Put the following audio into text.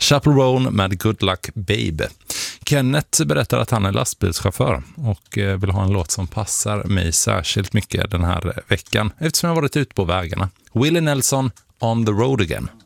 Chappell Roan med Good Luck Babe. Kenneth berättar att han är lastbilschaufför och vill ha en låt som passar mig särskilt mycket den här veckan eftersom jag varit ute på vägarna. Willie Nelson, On the Road Again.